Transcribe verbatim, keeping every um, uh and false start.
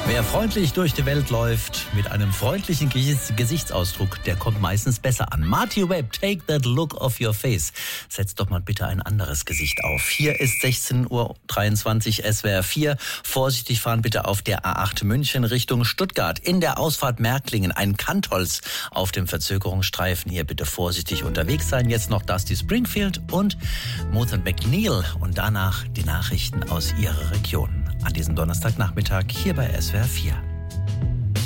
Wer freundlich durch die Welt läuft, mit einem freundlichen Gesichtsausdruck, der kommt meistens besser an. Marty Webb, take that look off your face. Setzt doch mal bitte ein anderes Gesicht auf. Hier ist sechzehn Uhr dreiundzwanzig, S W R vier. Vorsichtig fahren bitte auf der A acht München Richtung Stuttgart. In der Ausfahrt Märklingen ein Kantholz auf dem Verzögerungsstreifen. Hier bitte vorsichtig unterwegs sein. Jetzt noch Dusty Springfield und Mozart McNeil. Und danach die Nachrichten aus Ihrer Region. An diesem Donnerstagnachmittag hier bei S W R vier.